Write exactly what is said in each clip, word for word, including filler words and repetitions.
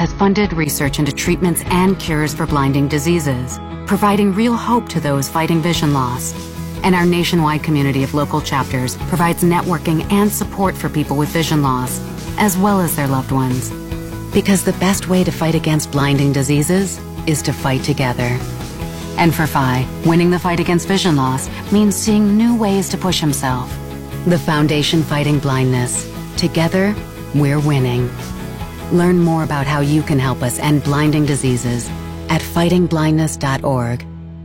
has funded research into treatments and cures for blinding diseases, providing real hope to those fighting vision loss. And our nationwide community of local chapters provides networking and support for people with vision loss, as well as their loved ones. Because the best way to fight against blinding diseases is to fight together. And for Phi, winning the fight against vision loss means seeing new ways to push himself. The Foundation Fighting Blindness. Together, we're winning. Learn more about how you can help us end blinding diseases at fighting blindness dot org.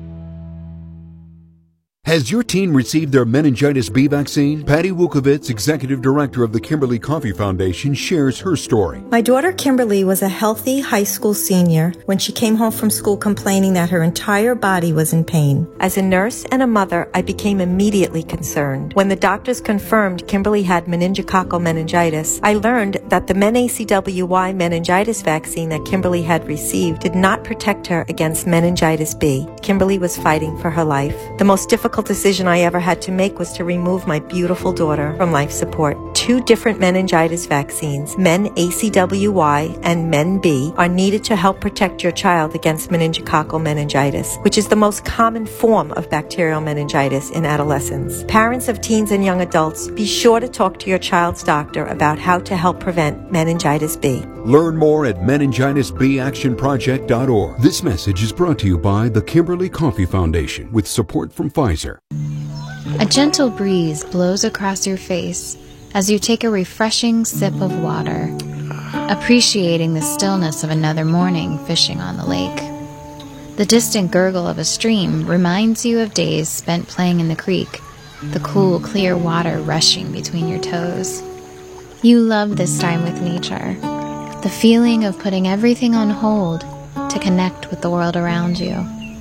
Has your teen received their meningitis B vaccine? Patty Wukovitz, executive director of the Kimberly Coffee Foundation, shares her story. My daughter Kimberly was a healthy high school senior when she came home from school complaining that her entire body was in pain. As a nurse and a mother, I became immediately concerned. When the doctors confirmed Kimberly had meningococcal meningitis, I learned that the MenACWY meningitis vaccine that Kimberly had received did not protect her against meningitis B. Kimberly was fighting for her life. The most difficult decision I ever had to make was to remove my beautiful daughter from life support. Two different meningitis vaccines, MenACWY and MenB, are needed to help protect your child against meningococcal meningitis, which is the most common form of bacterial meningitis in adolescents. Parents of teens and young adults, be sure to talk to your child's doctor about how to help prevent meningitis B. Learn more at meningitis b action project dot org. This message is brought to you by the Kimberly Coffee Foundation with support from Pfizer. A gentle breeze blows across your face as you take a refreshing sip of water, appreciating the stillness of another morning fishing on the lake. The distant gurgle of a stream reminds you of days spent playing in the creek, the cool, clear water rushing between your toes. You love this time with nature, the feeling of putting everything on hold to connect with the world around you.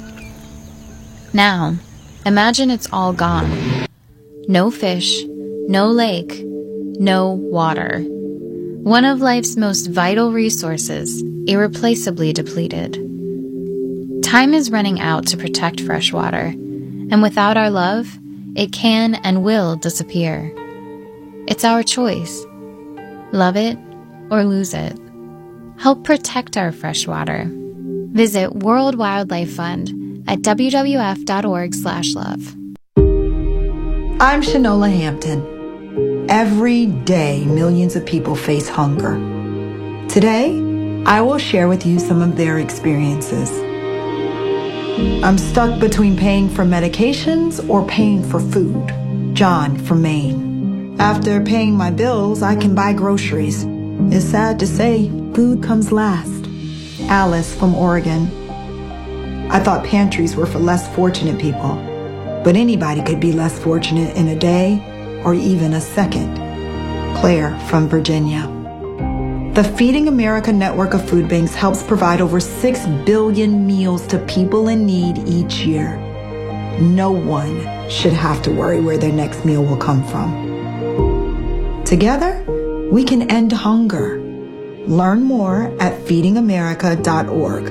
Now, imagine it's all gone. No fish, no lake, no water. One of life's most vital resources, irreplaceably depleted. Time is running out to protect fresh water, and without our love, it can and will disappear. It's our choice. Love it or lose it. Help protect our fresh water. Visit World Wildlife Fund at w w f dot org slash love. I'm Shanola Hampton. Every day, millions of people face hunger. Today, I will share with you some of their experiences. I'm stuck between paying for medications or paying for food. John from Maine. After paying my bills, I can buy groceries. It's sad to say, food comes last. Alice from Oregon. I thought pantries were for less fortunate people, but anybody could be less fortunate in a day or even a second. Claire from Virginia. The Feeding America network of food banks helps provide over six billion meals to people in need each year. No one should have to worry where their next meal will come from. Together, we can end hunger. Learn more at feeding america dot org.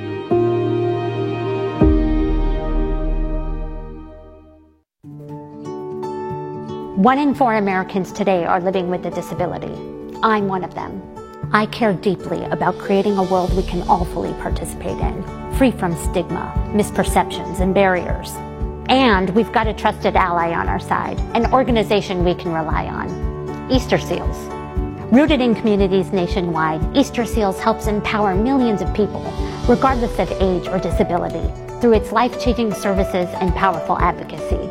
One in four Americans today are living with a disability. I'm one of them. I care deeply about creating a world we can all fully participate in, free from stigma, misperceptions, and barriers. And we've got a trusted ally on our side, an organization we can rely on, Easter Seals. Rooted in communities nationwide, Easter Seals helps empower millions of people, regardless of age or disability, through its life-changing services and powerful advocacy.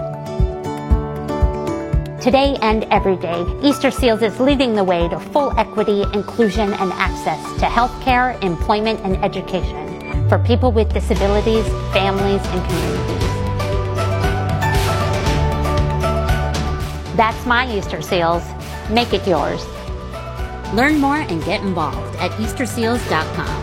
Today and every day, Easter Seals is leading the way to full equity, inclusion, and access to healthcare, employment, and education for people with disabilities, families, and communities. That's my Easter Seals. Make it yours. Learn more and get involved at easter seals dot com.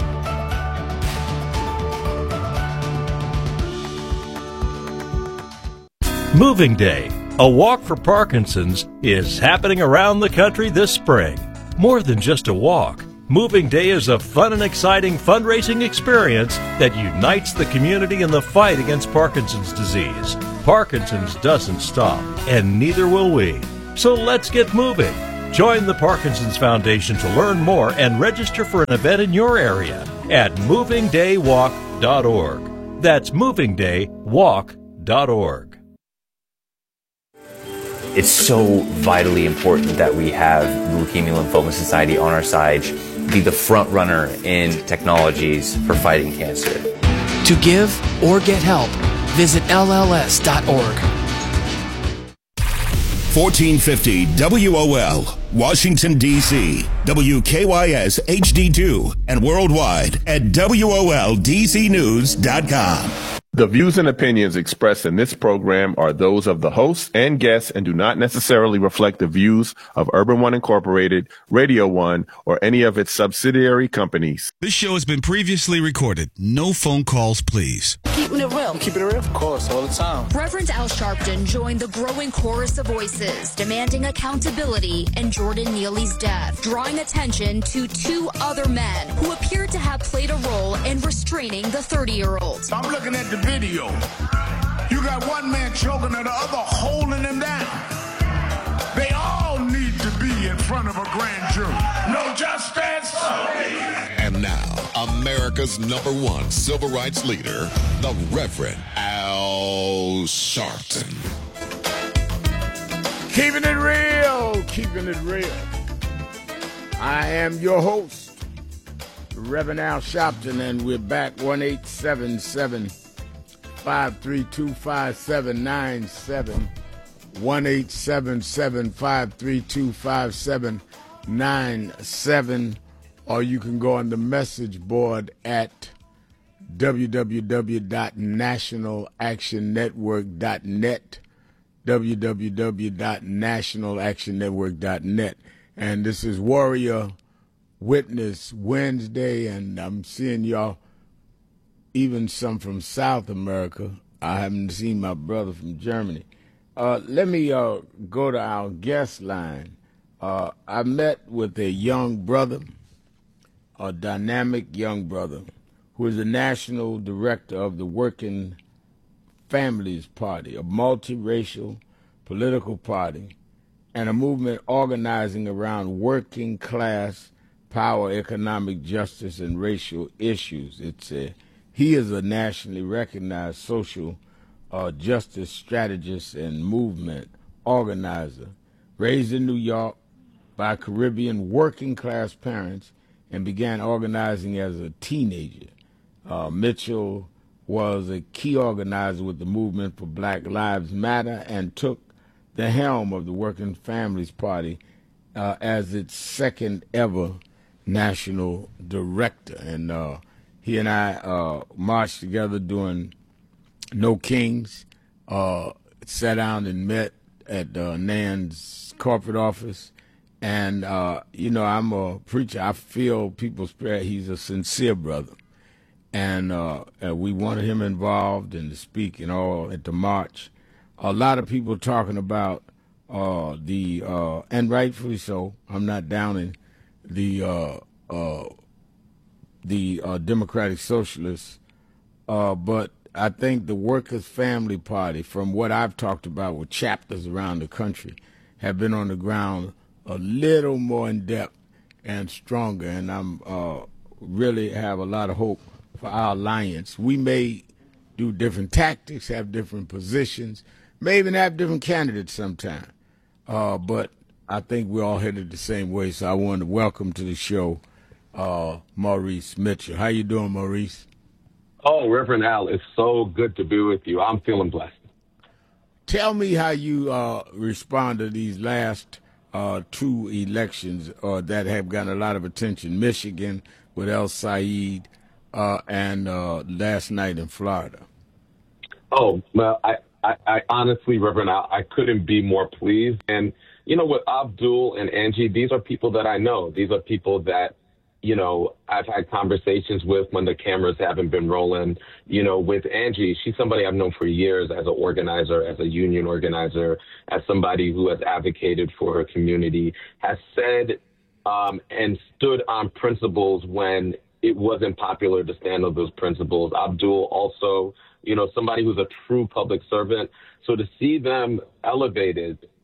Moving Day, a walk for Parkinson's, is happening around the country this spring. More than just a walk, Moving Day is a fun and exciting fundraising experience that unites the community in the fight against Parkinson's disease. Parkinson's doesn't stop, and neither will we. So let's get moving. Join the Parkinson's Foundation to learn more and register for an event in your area at moving day walk dot org. That's moving day walk dot org. It's so vitally important that we have the Leukemia Lymphoma Society on our side, be the front runner in technologies for fighting cancer. To give or get help, visit L L S dot org. fourteen fifty W O L, Washington, D C, W K Y S H D two, and worldwide at W O L D C news dot com. The views and opinions expressed in this program are those of the hosts and guests and do not necessarily reflect the views of Urban One Incorporated, Radio One, or any of its subsidiary companies. This show has been previously recorded. No phone calls, please. Keeping it real. Keeping it real? Of course, all the time. Reverend Al Sharpton joined the growing chorus of voices demanding accountability in Jordan Neely's death, drawing attention to two other men who appeared to have played a role in restraining the thirty-year-old. I'm looking at the video. You got one man choking and the other holding him down. They all need to be in front of a grand jury. No justice. And now, America's number one civil rights leader, the Reverend Al Sharpton. Keeping it real, keeping it real. I am your host, Reverend Al Sharpton, and we're back. One eight seven seven five three two five seven nine seven. one eight seven seven five three two five seven nine seven. Or you can go on the message board at w w w dot national action network dot net. w w w dot national action network dot net. And this is Warrior Witness Wednesday, and I'm seeing y'all, even some from South America. I haven't seen my brother from Germany. Uh, let me uh, go to our guest line. Uh, I met with a young brother, a dynamic young brother, who is the national director of the Working Families Party, a multiracial political party, and a movement organizing around working class power, economic justice, and racial issues. It's a, he is a nationally recognized social uh, justice strategist and movement organizer, raised in New York by Caribbean working class parents, and began organizing as a teenager. Uh, Mitchell was a key organizer with the movement for Black Lives Matter and took the helm of the Working Families Party uh, as its second ever national director. And uh, he and I uh, marched together doing No Kings, uh, sat down and met at uh, Nan's corporate office. And, uh, you know, I'm a preacher. I feel people's prayer. He's a sincere brother. And uh, uh, we wanted him involved and to speak and all at the march. A lot of people talking about uh, the, uh, and rightfully so, I'm not downing the uh, uh, the uh, Democratic Socialists, uh, but I think the Workers' Family Party, from what I've talked about with chapters around the country, have been on the ground a little more in depth and stronger, and I'm uh, really have a lot of hope for our alliance. We may do different tactics, have different positions, may even have different candidates sometime, uh, but I think we're all headed the same way. So I want to welcome to the show uh, Maurice Mitchell. How you doing, Maurice? Oh, Reverend Al, it's so good to be with you. I'm feeling blessed. Tell me how you uh, respond to these last uh, two elections uh, that have gotten a lot of attention. Michigan with El Said uh, and uh, last night in Florida. Oh, well, I, I, I honestly, Reverend Al, I couldn't be more pleased. And, you know, with Abdul and Angie, these are people that I know. These are people that, you know, I've had conversations with when the cameras haven't been rolling. You know, with Angie, she's somebody I've known for years as an organizer, as a union organizer, as somebody who has advocated for her community, has said um, and stood on principles when it wasn't popular to stand on those principles. Abdul also, you know, somebody who's a true public servant. So to see them elevated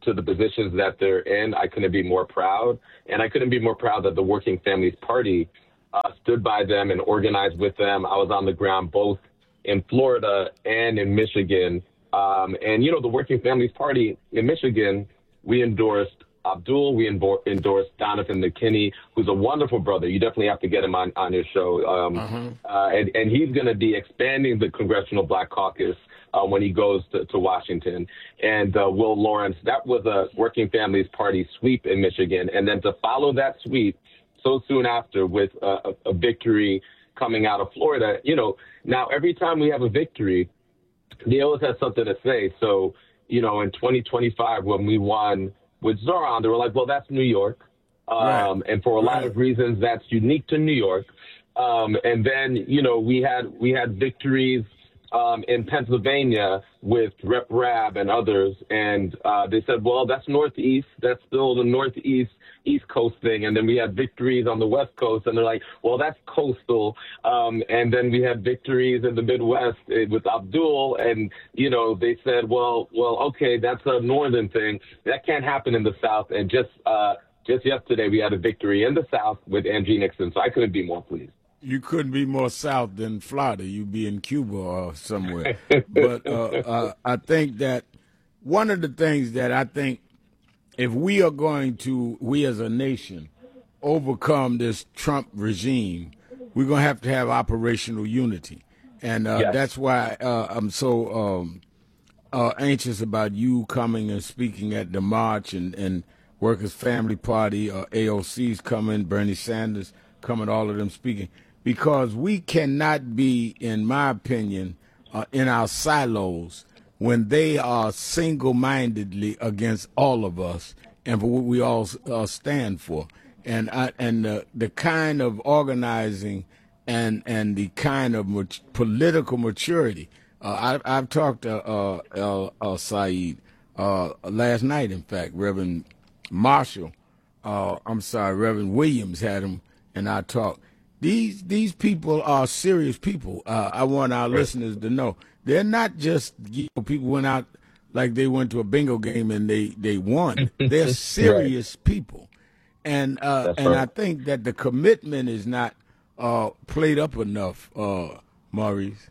to the positions that they're in. I couldn't be more proud. And I couldn't be more proud that the Working Families Party uh, stood by them and organized with them. I was on the ground both in Florida and in Michigan. Um, and, you know, the Working Families Party in Michigan, we endorsed Abdul, we endor- endorsed Donovan McKinney, who's a wonderful brother. You definitely have to get him on, on your show. Um, uh-huh. uh, and, and he's going to be expanding the Congressional Black Caucus uh, when he goes to, to Washington. And uh, Will Lawrence, that was a Working Families Party sweep in Michigan. And then to follow that sweep so soon after with a, a victory coming out of Florida, you know, now every time we have a victory, they always have something to say. So, you know, in twenty twenty-five, when we won with Zoran, they were like, well, that's New York. Um, right. And for a lot right. of reasons, that's unique to New York. Um, and then, you know, we had we had victories um, in Pennsylvania with Rep Rabb and others. And uh, they said, well, that's Northeast. That's still the Northeast, East Coast thing. And then we had victories on the West Coast. And they're like, well, that's coastal. Um, and then we had victories in the Midwest with Abdul. And, you know, they said, well, well, okay, that's a northern thing. That can't happen in the South. And just uh, just yesterday, we had a victory in the South with Angie Nixon. So I couldn't be more pleased. You couldn't be more south than Florida. You'd be in Cuba or somewhere. But uh, uh, I think that one of the things that I think if we are going to, we as a nation, overcome this Trump regime, we're going to have to have operational unity. And uh, yes. that's why uh, I'm so um, uh, anxious about you coming and speaking at the march and, and Workers' Family Party, uh, A O C's coming, Bernie Sanders coming, all of them speaking. Because we cannot be, in my opinion, uh, in our silos when they are single-mindedly against all of us and for what we all uh, stand for. And I, and the, the kind of organizing and and the kind of mat- political maturity. Uh, I, I've talked to uh, El, El Said uh, last night, in fact. Reverend Marshall, uh, I'm sorry, Reverend Williams had him, and I talked. These these people are serious people. Uh, I want our right. listeners to know they're not just you know, people went out like they went to a bingo game and they, they won. They're serious right. people, and uh, and right. I think that the commitment is not uh, played up enough, uh, Maurice.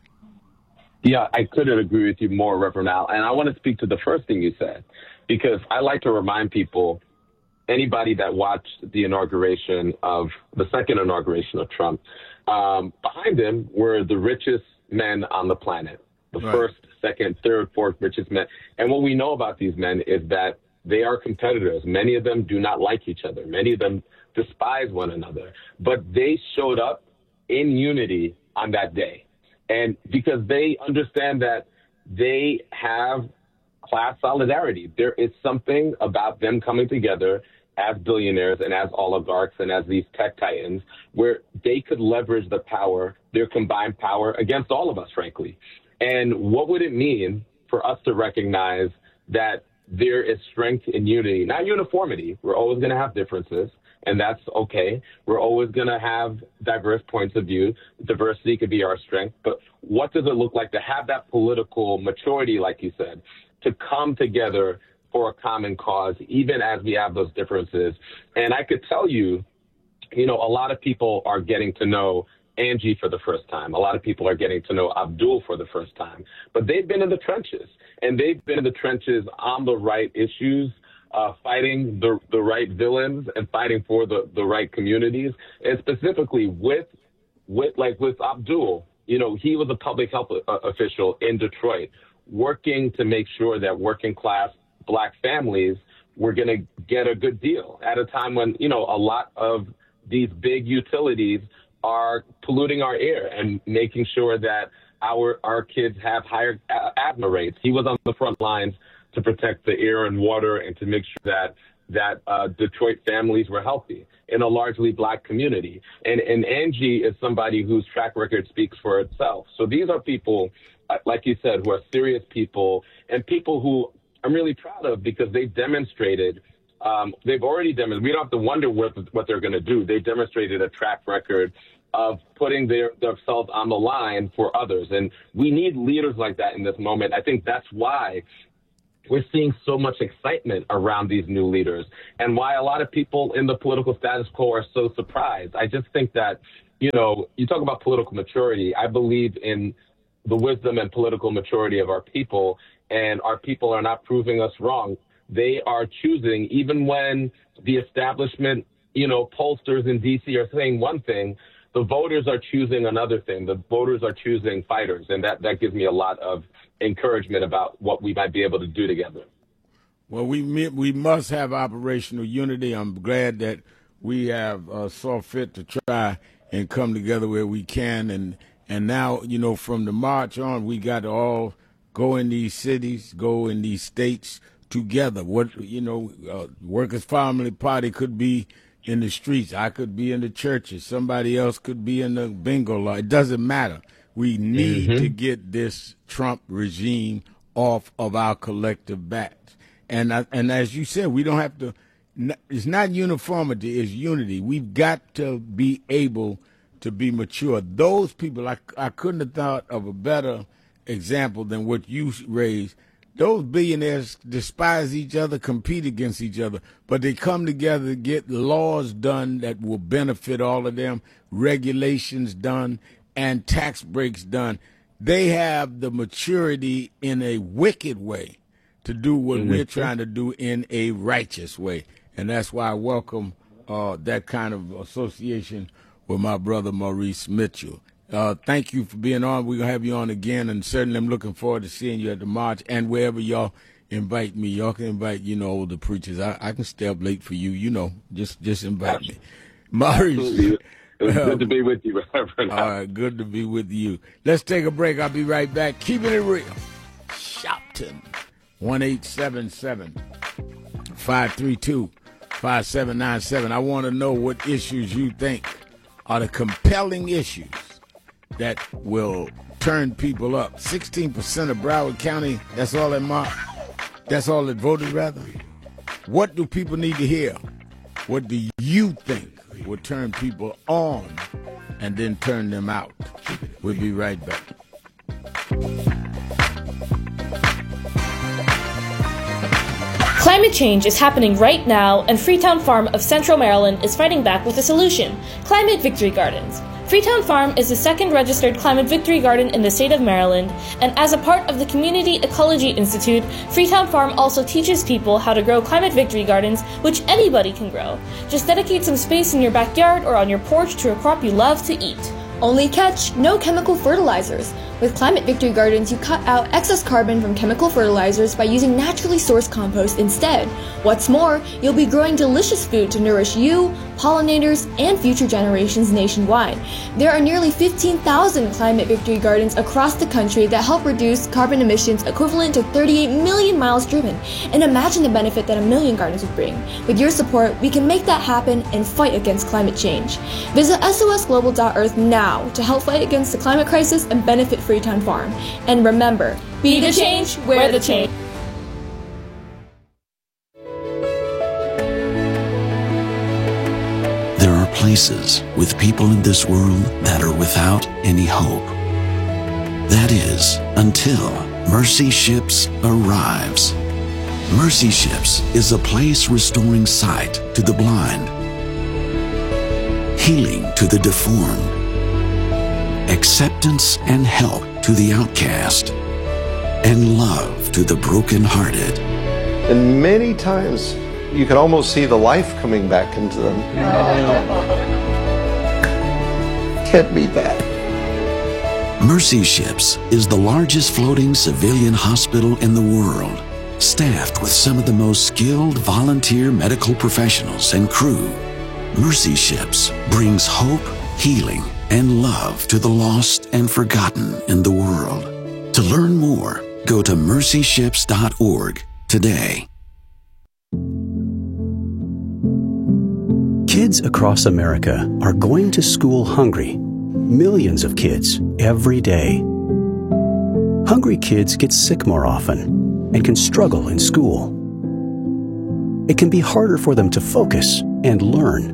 Yeah, I couldn't agree with you more, Reverend Al. And I want to speak to the first thing you said, because I like to remind people. Anybody that watched the inauguration of the second inauguration of Trump, um, behind him were the richest men on the planet, the right. first, second, third, fourth richest men. And what we know about these men is that they are competitors. Many of them do not like each other. Many of them despise one another. But they showed up in unity on that day. And because they understand that they have class solidarity. There is something about them coming together as billionaires and as oligarchs and as these tech titans where they could leverage the power, their combined power against all of us, frankly. And what would it mean for us to recognize that there is strength in unity, not uniformity? We're always going to have differences, and that's okay. We're always going to have diverse points of view. Diversity could be our strength. But what does it look like to have that political maturity, like you said, to come together for a common cause, even as we have those differences? And I could tell you, you know, a lot of people are getting to know Angie for the first time. A lot of people are getting to know Abdul for the first time. But they've been in the trenches, and they've been in the trenches on the right issues, uh, fighting the the right villains and fighting for the, the right communities. And specifically with, with like with Abdul, you know, he was a public health uh, official in Detroit, working to make sure that working class Black families were going to get a good deal at a time when, you know, a lot of these big utilities are polluting our air and making sure that our our kids have higher asthma rates. He was on the front lines to protect the air and water and to make sure that that uh, Detroit families were healthy in a largely Black community. And, and Angie is somebody whose track record speaks for itself. So these are people, like you said, who are serious people and people who I'm really proud of because they've demonstrated, um, they've already demonstrated, we don't have to wonder what, what they're going to do. They demonstrated a track record of putting their, themselves on the line for others. And we need leaders like that in this moment. I think that's why we're seeing so much excitement around these new leaders, and why a lot of people in the political status quo are so surprised. I just think that, you know, you talk about political maturity. I believe in the wisdom and political maturity of our people, and our people are not proving us wrong. They are choosing, even when the establishment, you know, pollsters in D C are saying one thing, the voters are choosing another thing. The voters are choosing fighters, and that, that gives me a lot of encouragement about what we might be able to do together. Well, we we must have operational unity. I'm glad that we have uh, saw fit to try and come together where we can. And, and now, you know, from the march on, we got to all go in these cities, go in these states together. What, you know, uh, Workers' Family Party could be in the streets. I could be in the churches. Somebody else could be in the bingo law. It doesn't matter. We need mm-hmm. to get this Trump regime off of our collective backs. And I, and as you said, we don't have to, it's not uniformity, it's unity. We've got to be able to be mature. Those people, I, I couldn't have thought of a better example than what you raised. Those billionaires despise each other, compete against each other, but they come together to get laws done that will benefit all of them, regulations done, and tax breaks done. They have the maturity in a wicked way to do what mm-hmm. we're trying to do in a righteous way. And that's why I welcome uh, that kind of association with my brother Maurice Mitchell. Uh, thank you for being on. We're going to have you on again, and certainly I'm looking forward to seeing you at the march and wherever y'all invite me. Y'all can invite, you know, older preachers. I, I can stay up late for you, you know. Just just invite me. Maurice. It was good to be with you, Reverend. All right, good to be with you. Let's take a break. I'll be right back. Keeping it real. Shopton. one eight seven seven, five three two, five seven nine seven. I want to know what issues you think are the compelling issues that will turn people up. sixteen percent of Broward County, that's all that marked. That's all that voted, rather. What do people need to hear? What do you think will turn people on and then turn them out? We'll be right back. Climate change is happening right now, and Freetown Farm of Central Maryland is fighting back with a solution: Climate Victory Gardens. Freetown Farm is the second registered Climate Victory Garden in the state of Maryland, and as a part of the Community Ecology Institute, Freetown Farm also teaches people how to grow Climate Victory Gardens, which anybody can grow. Just dedicate some space in your backyard or on your porch to a crop you love to eat. Only catch, no chemical fertilizers. With Climate Victory Gardens, you cut out excess carbon from chemical fertilizers by using naturally sourced compost instead. What's more, you'll be growing delicious food to nourish you, pollinators, and future generations nationwide. There are nearly fifteen thousand Climate Victory Gardens across the country that help reduce carbon emissions equivalent to thirty-eight million miles driven. And imagine the benefit that a million gardens would bring. With your support, we can make that happen and fight against climate change. Visit S O S global dot earth now to help fight against the climate crisis and benefit Freetown Farm. And remember, be the change, wear the change. There are places with people in this world that are without any hope. That is, until Mercy Ships arrives. Mercy Ships is a place restoring sight to the blind, healing to the deformed, acceptance and help to the outcast, and love to the brokenhearted. And many times you can almost see the life coming back into them. Can't beat that. Mercy Ships is the largest floating civilian hospital in the world, staffed with some of the most skilled volunteer medical professionals and crew. Mercy Ships brings hope, healing, and love to the lost and forgotten in the world. To learn more, go to mercy ships dot org today. Kids across America are going to school hungry. Millions of kids every day. Hungry kids get sick more often and can struggle in school. It can be harder for them to focus and learn.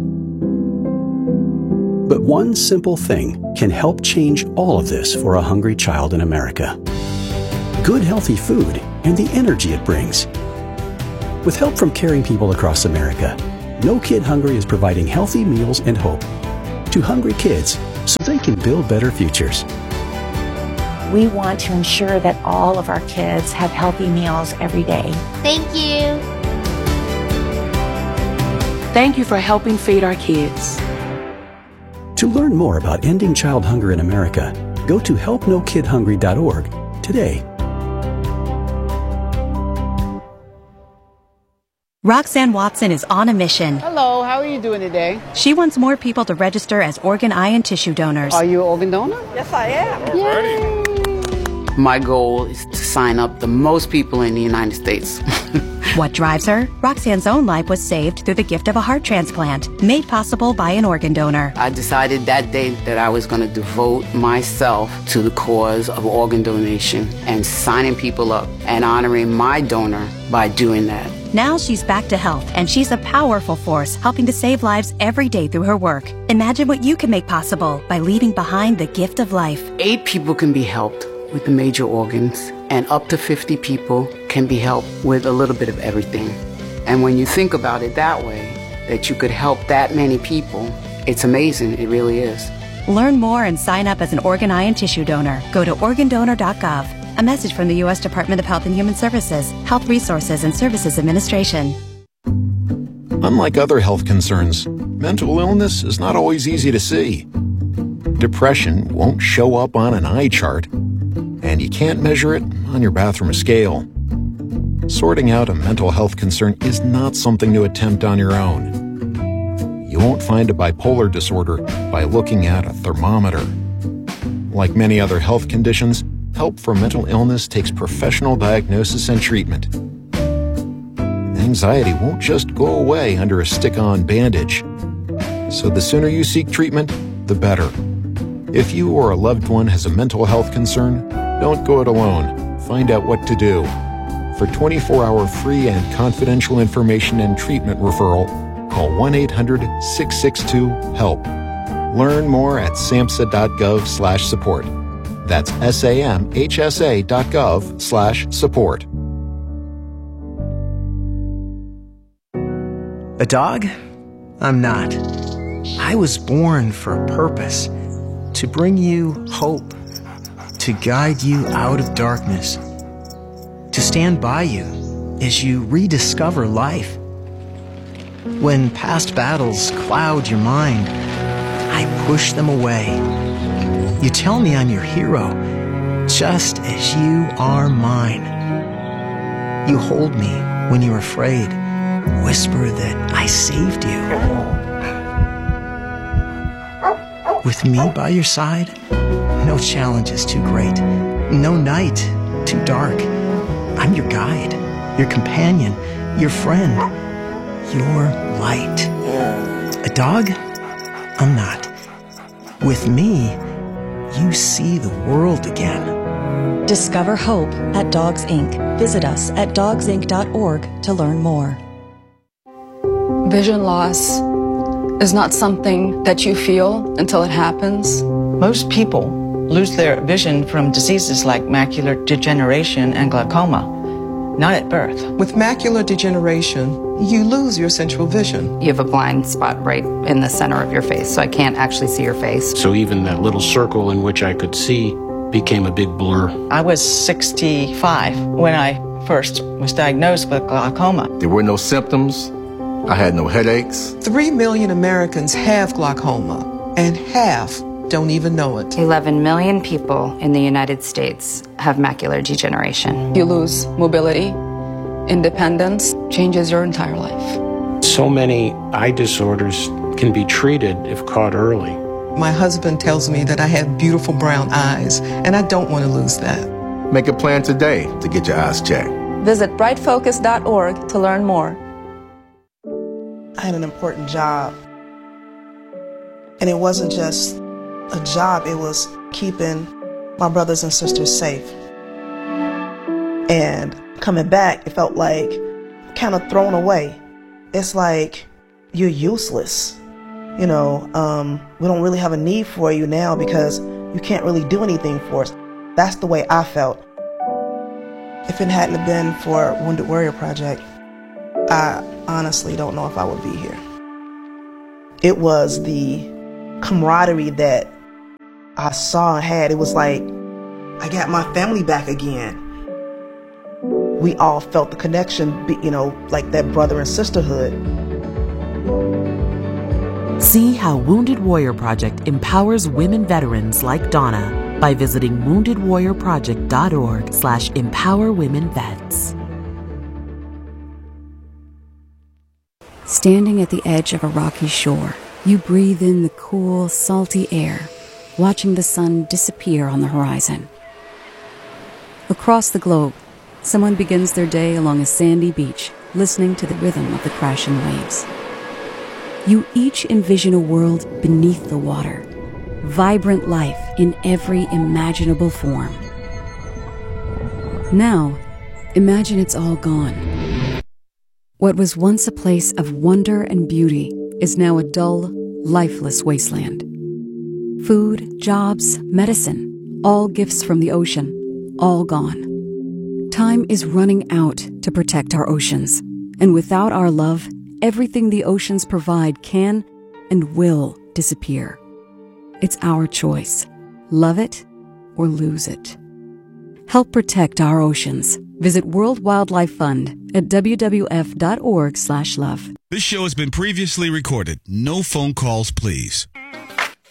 But one simple thing can help change all of this for a hungry child in America. Good, healthy food and the energy it brings. With help from caring people across America, No Kid Hungry is providing healthy meals and hope to hungry kids so they can build better futures. We want to ensure that all of our kids have healthy meals every day. Thank you. Thank you for helping feed our kids. To learn more about ending child hunger in America, go to help no kid hungry dot org today. Roxanne Watson is on a mission. Hello, how are you doing today? She wants more people to register as organ, eye, and tissue donors. Are you an organ donor? Yes, I am. Yay. My goal is to sign up the most people in the United States. What drives her? Roxanne's own life was saved through the gift of a heart transplant, made possible by an organ donor. I decided that day that I was going to devote myself to the cause of organ donation and signing people up and honoring my donor by doing that. Now she's back to health, and she's a powerful force helping to save lives every day through her work. Imagine what you can make possible by leaving behind the gift of life. Eight people can be helped with the major organs, and up to fifty people can be helped with a little bit of everything. And when you think about it that way, that you could help that many people, it's amazing. It really is. Learn more and sign up as an organ, eye, and tissue donor. Go to organ donor dot gov. A message from the U S Department of Health and Human Services, Health Resources and Services Administration. Unlike other health concerns, mental illness is not always easy to see. Depression won't show up on an eye chart, and you can't measure it on your bathroom scale. Sorting out a mental health concern is not something to attempt on your own. You won't find a bipolar disorder by looking at a thermometer. Like many other health conditions, help for mental illness takes professional diagnosis and treatment. Anxiety won't just go away under a stick-on bandage. So the sooner you seek treatment, the better. If you or a loved one has a mental health concern, don't go it alone. Find out what to do. For twenty-four hour free and confidential information and treatment referral, call one eight hundred six six two HELP. Learn more at samhsa dot gov slash support. That's S A M H S A dot gov slash support. A dog? I'm not. I was born for a purpose. To bring you hope. To guide you out of darkness. To stand by you as you rediscover life. When past battles cloud your mind, I push them away. You tell me I'm your hero, just as you are mine. You hold me when you're afraid, whisper that I saved you. With me by your side, no challenge is too great, no night too dark. I'm your guide, your companion, your friend, your light. A dog? I'm not. With me, you see the world again. Discover hope at Dogs Incorporated. Visit us at dogs inc dot org to learn more. Vision loss is not something that you feel until it happens. Most people lose their vision from diseases like macular degeneration and glaucoma, not at birth. With macular degeneration, you lose your central vision. You have a blind spot right in the center of your face, so I can't actually see your face. So even that little circle in which I could see became a big blur. I was sixty-five when I first was diagnosed with glaucoma. There were no symptoms. I had no headaches. Three million Americans have glaucoma, and half don't even know it. eleven million people in the United States have macular degeneration. You lose mobility, independence, changes your entire life. So many eye disorders can be treated if caught early. My husband tells me that I have beautiful brown eyes, and I don't want to lose that. Make a plan today to get your eyes checked. Visit bright focus dot org to learn more. I had an important job. And it wasn't just a job, it was keeping my brothers and sisters safe. And coming back, it felt like kind of thrown away. It's like you're useless. You know, um, we don't really have a need for you now because you can't really do anything for us. That's the way I felt. If it hadn't been for Wounded Warrior Project, I honestly don't know if I would be here. It was the camaraderie that I saw and had. It was like, I got my family back again. We all felt the connection, you know, like that brother and sisterhood. See how Wounded Warrior Project empowers women veterans like Donna by visiting wounded warrior project dot org slash empower women vets. Standing at the edge of a rocky shore, you breathe in the cool, salty air, watching the sun disappear on the horizon. Across the globe, someone begins their day along a sandy beach, listening to the rhythm of the crashing waves. You each envision a world beneath the water, vibrant life in every imaginable form. Now, imagine it's all gone. What was once a place of wonder and beauty is now a dull, lifeless wasteland. Food, jobs, medicine, all gifts from the ocean, all gone. Time is running out to protect our oceans, and without our love, everything the oceans provide can and will disappear. It's our choice. Love it or lose it. Help protect our oceans. Visit World Wildlife Fund at w w f dot org slash love. This show has been previously recorded. No phone calls, please.